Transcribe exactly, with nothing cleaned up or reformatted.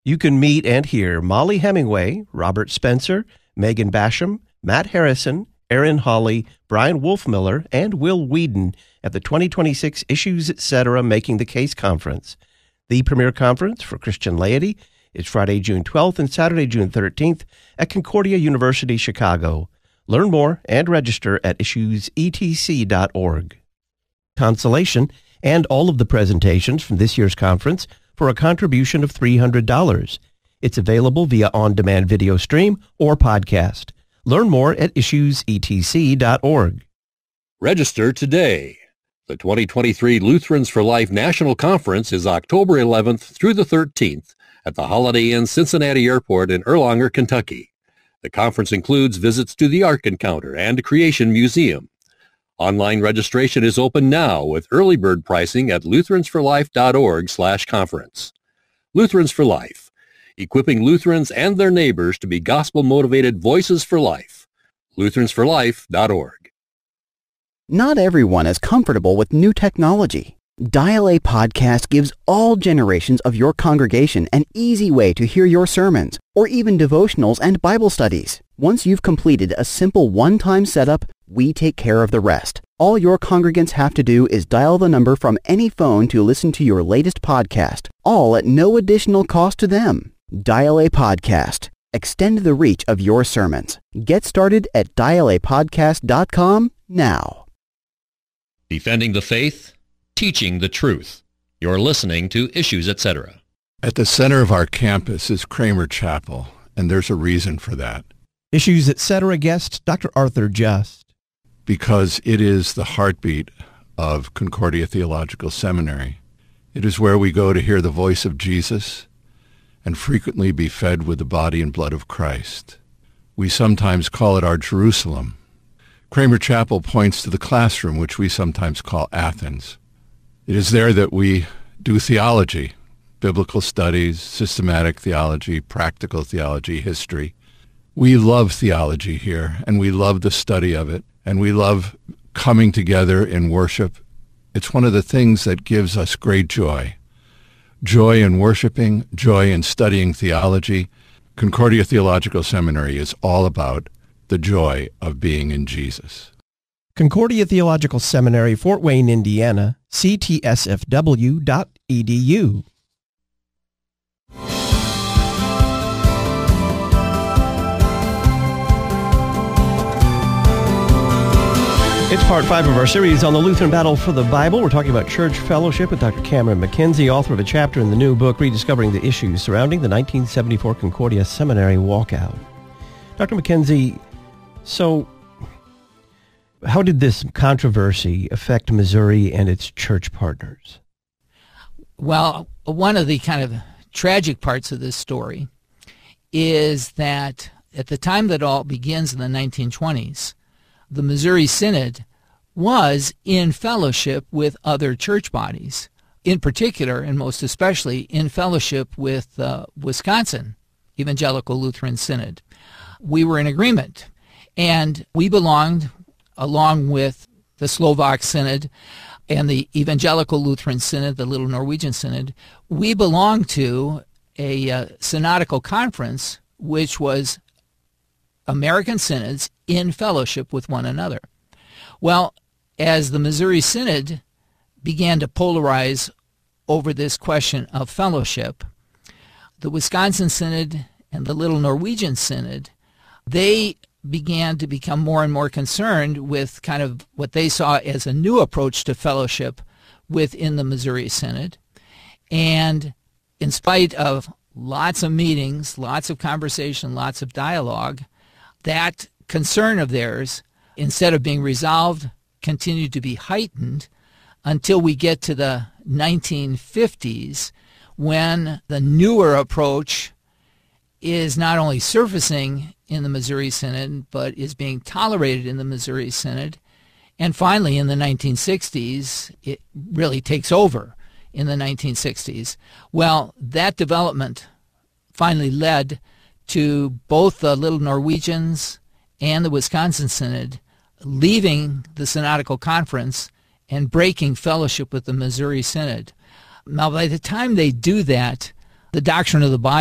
You can meet and hear Molly Hemingway, Robert Spencer, Megan Basham, Matt Harrison, Aaron Hawley, Brian Wolfmiller, and Will Whedon at the twenty twenty-six Issues Etc. Making the Case Conference. The premier conference for Christian laity is Friday, June twelfth and Saturday, June thirteenth at Concordia University, Chicago. Learn more and register at issues e t c dot org. Consolation and all of the presentations from this year's conference for a contribution of three hundred dollars. It's available via on-demand video stream or podcast. Learn more at issues e t c dot org. Register today. The twenty twenty-three Lutherans for Life National Conference is October eleventh through the thirteenth at the Holiday Inn Cincinnati Airport in Erlanger, Kentucky. The conference includes visits to the Ark Encounter and Creation Museum. Online registration is open now with early bird pricing at lutherans for life dot org slash conference. Lutherans for Life, equipping Lutherans and their neighbors to be gospel-motivated voices for life. lutherans for life dot org. Not everyone is comfortable with new technology. Dial A Podcast gives all generations of your congregation an easy way to hear your sermons, or even devotionals and Bible studies. Once you've completed a simple one-time setup, we take care of the rest. All your congregants have to do is dial the number from any phone to listen to your latest podcast, all at no additional cost to them. Dial A Podcast. Extend the reach of your sermons. Get started at dial a podcast dot com now. Defending the faith, teaching the truth. You're listening to Issues Etc. At the center of our campus is Kramer Chapel, and there's a reason for that. Issues Etc. guest Doctor Arthur Just. Because it is the heartbeat of Concordia Theological Seminary. It is where we go to hear the voice of Jesus and frequently be fed with the body and blood of Christ. We sometimes call it our Jerusalem. Kramer Chapel points to the classroom, which we sometimes call Athens. It is there that we do theology, biblical studies, systematic theology, practical theology, history. We love theology here, and we love the study of it, and we love coming together in worship. It's one of the things that gives us great joy. Joy in worshiping, joy in studying theology. Concordia Theological Seminary is all about the joy of being in Jesus. Concordia Theological Seminary, Fort Wayne, Indiana, c t s f w dot e d u. It's part five of our series on the Lutheran Battle for the Bible. We're talking about church fellowship with Doctor Cameron McKenzie, author of a chapter in the new book, Rediscovering the Issues Surrounding the nineteen seventy-four Concordia Seminary Walkout. Doctor McKenzie, so how did this controversy affect Missouri and its church partners? Well, one of the kind of tragic parts of this story is that at the time that all begins in the nineteen twenties, the Missouri Synod was in fellowship with other church bodies, in particular and most especially in fellowship with uh, Wisconsin Evangelical Lutheran Synod. We were in agreement, and we belonged, along with the Slovak Synod and the Evangelical Lutheran Synod, the Little Norwegian Synod, we belonged to a uh, synodical conference which was American synods in fellowship with one another. Well, as the Missouri Synod began to polarize over this question of fellowship, the Wisconsin Synod and the Little Norwegian Synod, they began to become more and more concerned with kind of what they saw as a new approach to fellowship within the Missouri Synod. And in spite of lots of meetings, lots of conversation, lots of dialogue, that concern of theirs, instead of being resolved, continued to be heightened until we get to the nineteen fifties, when the newer approach is not only surfacing in the Missouri Synod, but is being tolerated in the Missouri Synod. And finally, in the nineteen sixties, it really takes over in the nineteen sixties. Well, that development finally led to both the Little Norwegians and the Wisconsin Synod leaving the synodical conference and breaking fellowship with the Missouri Synod. Now, by the time they do that, the doctrine of the Bible